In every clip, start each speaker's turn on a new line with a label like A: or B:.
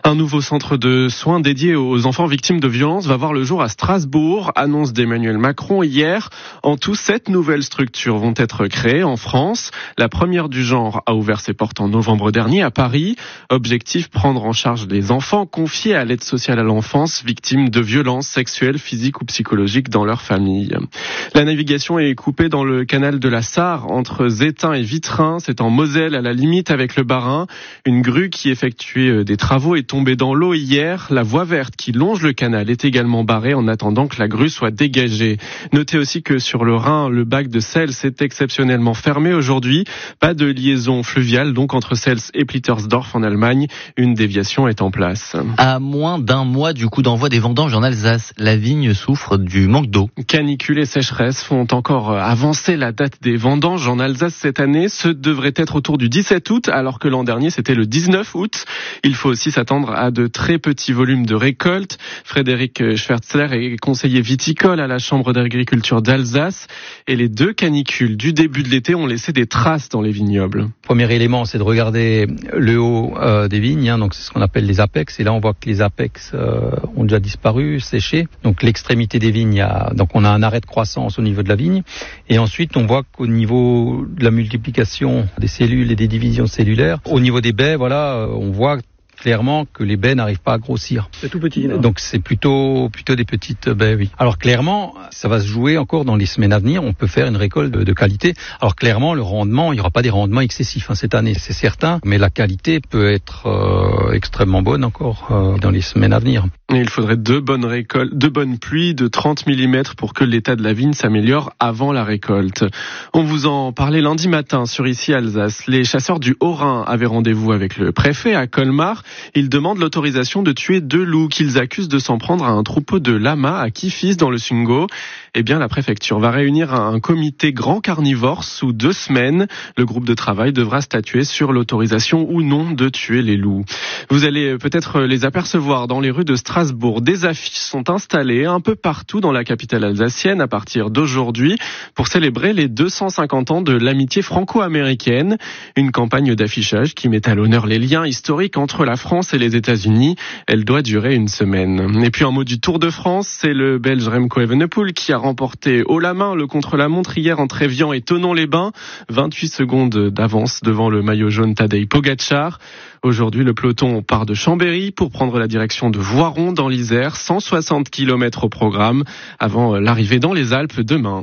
A: Un nouveau centre de soins dédié aux enfants victimes de violences va voir le jour à Strasbourg, annonce d'Emmanuel Macron hier. En tout, 7 nouvelles structures vont être créées en France. La première du genre a ouvert ses portes en novembre dernier à Paris. Objectif, prendre en charge les enfants confiés à l'aide sociale à l'enfance victimes de violences sexuelles, physiques ou psychologiques dans leur famille. La navigation est coupée dans le canal de la Sarre entre Zétain et Vitrin. C'est en Moselle, à la limite avec le Bas-Rhin. Une grue qui effectuait des travaux est tombée dans l'eau hier. La voie verte qui longe le canal est également barrée en attendant que la grue soit dégagée. Notez aussi que sur le Rhin, le bac de Cels est exceptionnellement fermé aujourd'hui. Pas de liaison fluviale donc entre Cels et Plittersdorf en Allemagne. Une déviation est en place.
B: À moins d'un mois du coup d'envoi des vendanges en Alsace, la vigne souffre du manque d'eau.
A: Canicule et sécheresse font encore avancer la date des vendanges en Alsace cette année. Ce devrait être autour du 17 août alors que l'an dernier c'était le 19 août. Il faut aussi s'attendre à de très petits volumes de récolte. Frédéric Schwerzler est conseiller viticole à la Chambre d'agriculture d'Alsace. Et les 2 canicules du début de l'été ont laissé des traces dans les vignobles.
C: Premier élément, c'est de regarder le haut des vignes. Donc c'est ce qu'on appelle les apex. Et là, on voit que les apex ont déjà disparu, séché. Donc l'extrémité des vignes, donc on a un arrêt de croissance au niveau de la vigne. Et ensuite, on voit qu'au niveau de la multiplication des cellules et des divisions cellulaires, au niveau des baies, on voit clairement que les baies n'arrivent pas à grossir.
D: C'est tout petit, non ?
C: Donc c'est plutôt des petites baies, oui. Alors clairement, ça va se jouer encore dans les semaines à venir. On peut faire une récolte de qualité. Alors clairement, le rendement, il n'y aura pas des rendements excessifs cette année, c'est certain. Mais la qualité peut être extrêmement bonne encore dans les semaines à venir.
A: Et il faudrait 2 bonnes récoltes, 2 bonnes pluies de 30 mm pour que l'état de la vigne s'améliore avant la récolte. On vous en parlait lundi matin sur Ici Alsace. Les chasseurs du Haut-Rhin avaient rendez-vous avec le préfet à Colmar. Ils demandent l'autorisation de tuer 2 loups qu'ils accusent de s'en prendre à un troupeau de lamas à Kifis dans le Sungo. Eh bien, la préfecture va réunir un comité grand carnivore sous 2 semaines. Le groupe de travail devra statuer sur l'autorisation ou non de tuer les loups. Vous allez peut-être les apercevoir dans les rues de Strasbourg. Des affiches sont installées un peu partout dans la capitale alsacienne à partir d'aujourd'hui pour célébrer les 250 ans de l'amitié franco-américaine. Une campagne d'affichage qui met à l'honneur les liens historiques entre la France et les États-Unis. Elle doit durer une semaine. Et puis un mot du Tour de France, c'est le Belge Remco Evenepoel qui a remporté haut la main le contre-la-montre hier entre Évian et Thonon-les-Bains. 28 secondes d'avance devant le maillot jaune Tadej Pogačar. Aujourd'hui, le peloton part de Chambéry pour prendre la direction de Voiron dans l'Isère. 160 km au programme avant l'arrivée dans les Alpes demain.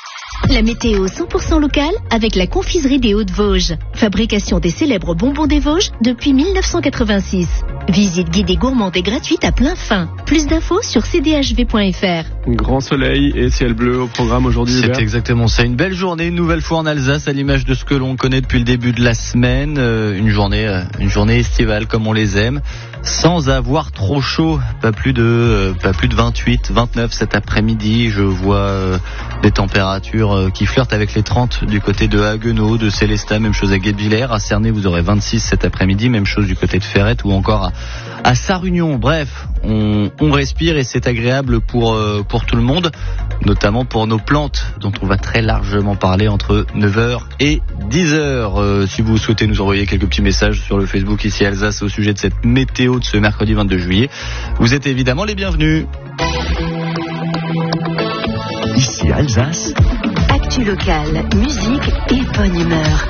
E: La météo 100% locale avec la confiserie des Hauts-de-Vosges. Fabrication des célèbres bonbons des Vosges depuis 1986. Visite guidée gourmande et gratuite à plein fin. Plus d'infos sur cdhv.fr.
A: Grand soleil et ciel bleu au programme aujourd'hui.
B: C'est exactement ça. Une belle journée, une nouvelle fois en Alsace, à l'image de ce que l'on connaît depuis le début de la semaine. Une journée estivale comme on les aime, sans avoir trop chaud. Pas plus de 28, 29 cet après-midi. Je vois des températures qui flirtent avec les 30 du côté de Haguenau, de Célestat, même chose à Guebwiller. À Cernay, vous aurez 26 cet après-midi, même chose du côté de Ferrette ou encore à Sarre-Union. Bref, on respire et c'est agréable pour tout le monde, notamment pour nos plantes dont on va très largement parler entre 9h et 10h. Si vous souhaitez nous envoyer quelques petits messages sur le Facebook Ici Alsace au sujet de cette météo de ce mercredi 22 juillet, vous êtes évidemment les bienvenus.
F: Ici Alsace.
E: Actu locale, musique et bonne humeur.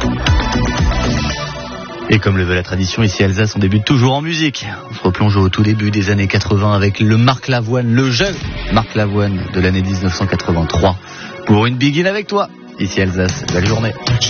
B: Et comme le veut la tradition, Ici Alsace, on débute toujours en musique. On se replonge au tout début des années 80 avec le Marc Lavoine, le jeune Marc Lavoine de l'année 1983. Pour une Begin avec toi, Ici Alsace, belle journée.